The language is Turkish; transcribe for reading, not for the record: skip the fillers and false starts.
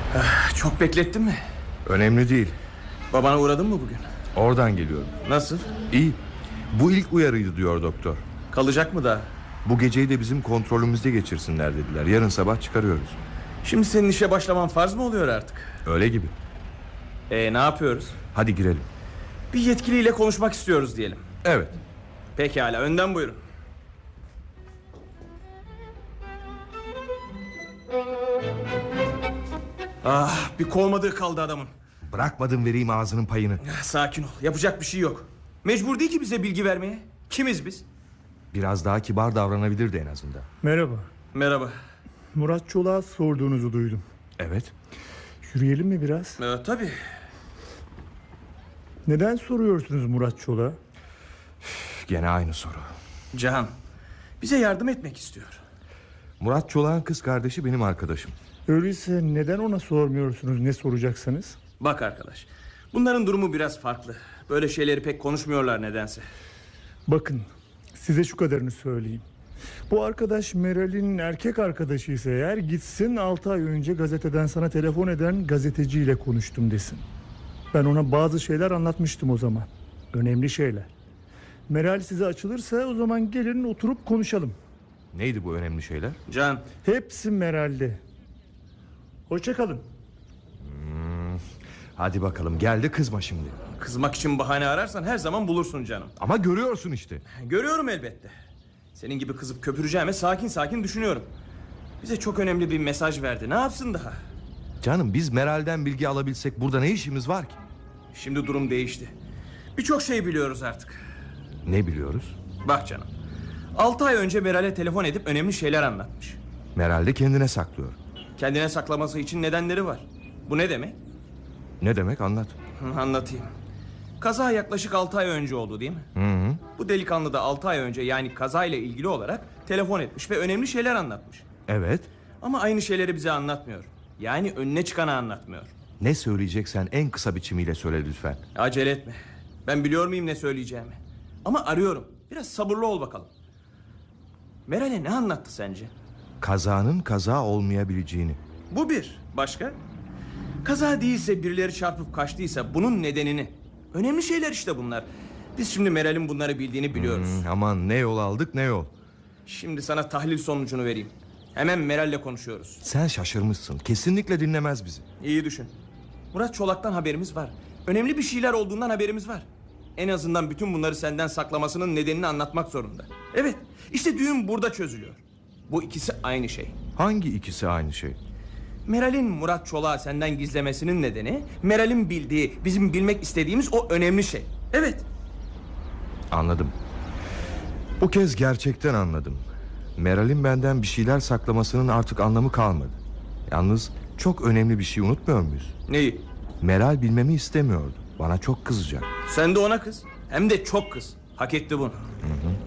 Çok beklettin mi? Önemli değil. Babana uğradın mı bugün? Oradan geliyorum. Nasıl? İyi. Bu ilk uyarıydı diyor doktor. Kalacak mı daha? Bu geceyi de bizim kontrolümüzde geçirsinler dediler. Yarın sabah çıkarıyoruz. Şimdi senin işe başlaman farz mı oluyor artık? Öyle gibi. Ne yapıyoruz? Hadi girelim. Bir yetkiliyle konuşmak istiyoruz diyelim. Evet. Pekala, önden buyurun. Bir kovmadığı kaldı adamın. Bırakmadım vereyim ağzının payını. Sakin ol, yapacak bir şey yok. Mecbur değil ki bize bilgi vermeye. Kimiz biz? Biraz daha kibar davranabilirdi en azından. Merhaba. Merhaba. Murat Çolak'a sorduğunuzu duydum. Evet. Yürüyelim mi biraz? Tabii. Neden soruyorsunuz Murat Çolak'a? Gene aynı soru. Cihan bize yardım etmek istiyor. Murat Çolak'ın kız kardeşi benim arkadaşım. Öyleyse neden ona sormuyorsunuz ne soracaksanız? Bak arkadaş, bunların durumu biraz farklı. Böyle şeyleri pek konuşmuyorlar nedense. Bakın, size şu kadarını söyleyeyim. Bu arkadaş Meral'in erkek arkadaşıysa eğer, gitsin 6 ay önce gazeteden sana telefon eden gazeteciyle konuştum desin. Ben ona bazı şeyler anlatmıştım o zaman. Önemli şeyler. Meral size açılırsa o zaman gelin oturup konuşalım. Neydi bu önemli şeyler? Can. Hepsi Meral'de. Hoşça kalın. Hadi bakalım, geldi, kızma şimdi. Kızmak için bahane ararsan her zaman bulursun canım. Ama görüyorsun işte. Görüyorum elbette. Senin gibi kızıp köpüreceğime sakin sakin düşünüyorum. Bize çok önemli bir mesaj verdi. Ne yapsın daha? Canım, biz Meral'den bilgi alabilsek burada ne işimiz var ki? Şimdi durum değişti. Birçok şey biliyoruz artık. Ne biliyoruz? Bak canım, 6 ay önce Meral'e telefon edip önemli şeyler anlatmış. Meral de kendine saklıyor. Kendine saklaması için nedenleri var. Bu ne demek? Ne demek, anlat. Anlatayım. Kaza yaklaşık 6 ay önce oldu değil mi? Hı. Bu delikanlı da 6 ay önce, yani kazayla ilgili olarak telefon etmiş ve önemli şeyler anlatmış. Evet. Ama aynı şeyleri bize anlatmıyor. Yani önüne çıkanı anlatmıyor. Ne söyleyeceksen en kısa biçimiyle söyle lütfen. Acele etme. Ben biliyor muyum ne söyleyeceğimi? Ama arıyorum. Biraz sabırlı ol bakalım. Meral'e ne anlattı sence? Kazanın kaza olmayabileceğini. Bu bir. Başka? Kaza değilse, birileri çarpıp kaçtıysa bunun nedenini. Önemli şeyler işte bunlar. Biz şimdi Meral'in bunları bildiğini biliyoruz. Aman ne yol aldık ne yol. Şimdi sana tahlil sonucunu vereyim. Hemen Meral'le konuşuyoruz. Sen şaşırmışsın. Kesinlikle dinlemez bizi. İyi düşün. Murat Çolak'tan haberimiz var. Önemli bir şeyler olduğundan haberimiz var. En azından bütün bunları senden saklamasının nedenini anlatmak zorunda. Evet, işte düğün burada çözülüyor. Bu ikisi aynı şey. Hangi ikisi aynı şey? Meral'in Murat Çolak'ı senden gizlemesinin nedeni, Meral'in bildiği, bizim bilmek istediğimiz o önemli şey. Evet. Anladım. Bu kez gerçekten anladım. Meral'in benden bir şeyler saklamasının artık anlamı kalmadı. Yalnız çok önemli bir şey unutmuyor muyuz? Neyi? Meral bilmemi istemiyordu. Bana çok kızacak. Sen de ona kız. Hem de çok kız. Hak etti bunu.